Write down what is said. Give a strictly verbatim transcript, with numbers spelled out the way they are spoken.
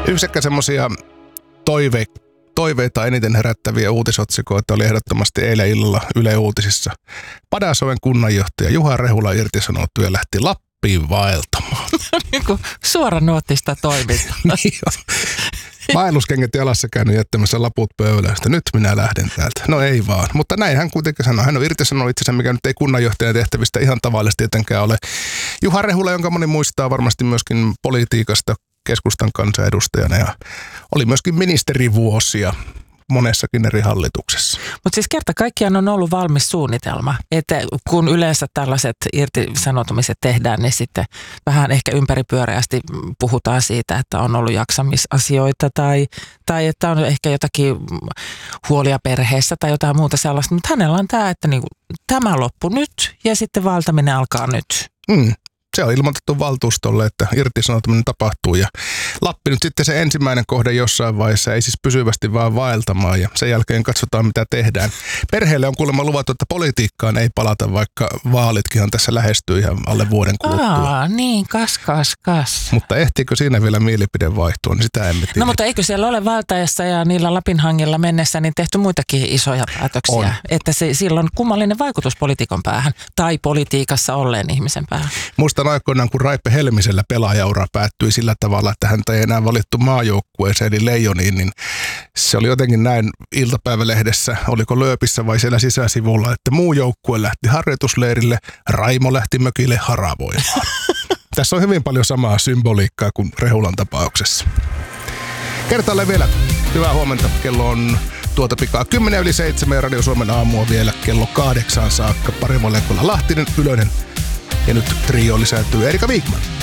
Yhtäkkiä semmoisia toive, toiveita eniten herättäviä uutisotsikoita oli ehdottomasti eilen illalla Yle Uutisissa. Padasjoen kunnanjohtaja Juha Rehula irtisanoutui ja lähti Lappiin vaeltamaan. Niin kuin suoranuottista toimintaa. Niin on. Vaelluskengät jalassa käynyt jättämässä laput pöydälle. Nyt minä lähden täältä. No ei vaan. Mutta näin hän kuitenkin sanoi. Hän on irtisanonut itsensä, mikä nyt ei kunnanjohtajan tehtävistä ihan tavallisesti tietenkään ole. Juha Rehula, jonka moni muistaa varmasti myöskin politiikasta keskustan kansanedustajana ja oli myöskin ministerivuosia monessakin eri hallituksessa. Mutta siis kerta kaikkiaan on ollut valmis suunnitelma, että kun yleensä tällaiset irtisanoutumiset tehdään, niin sitten vähän ehkä ympäripyöreästi puhutaan siitä, että on ollut jaksamisasioita tai, tai että on ehkä jotakin huolia perheessä tai jotain muuta sellaista. Mutta hänellä on tämä, että niinku, tämä loppu nyt ja sitten valtaminen alkaa nyt. Mm. Se on ilmoitettu valtuustolle, että irtisanoutuminen tapahtuu ja Lappi nyt sitten se ensimmäinen kohde jossain vaiheessa, ei siis pysyvästi vaan vaeltamaan ja sen jälkeen katsotaan mitä tehdään. Perheelle on kuulemma luvattu, että politiikkaan ei palata, vaikka vaalitkin tässä lähestyy ihan alle vuoden kuluttua. Aa, niin, kas, kas, kas. Mutta ehtiikö siinä vielä mielipide vaihtua, niin sitä emme tiedä. No mutta eikö siellä ole valtajassa ja niillä Lapinhangilla mennessä niin tehty muitakin isoja päätöksiä, on. Että se, sillä on kummallinen vaikutus poliitikon päähän tai politiikassa olleen ihmisen päähän. Muistan aikoinaan, kun Raipe Helmisellä pelaajaura päättyi sillä tavalla, että häntä ei enää valittu maajoukkueeseen eli Leijoniin, niin se oli jotenkin näin iltapäivälehdessä, oliko Lööpissä vai siellä sisäsivulla, että muu joukkue lähti harjoitusleirille, Raimo lähti mökille haravoimaan. Tässä on hyvin paljon samaa symboliikkaa kuin Rehulan tapauksessa. Kertaalleen vielä hyvää huomenta. Kello on tuota pikaa kymmenen yli seitsemän ja Radio Suomen aamua vielä kello kahdeksaan saakka. Pari molekolla Lahtinen, Ylönen. Ja nyt trio lisääntyy Erika Wigman.